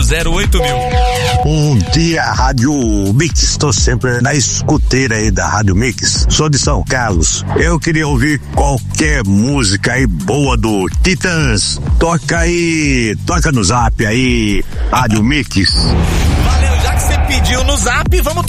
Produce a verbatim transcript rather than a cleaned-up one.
zero oito mil. Bom dia, Rádio Mix. Estou sempre na escuteira aí da Rádio Mix. Sou de São Carlos. Eu queria ouvir qualquer música aí boa do Titãs. Toca aí, toca no Zap aí, Rádio Mix. Valeu, já que você pediu no Zap, vamos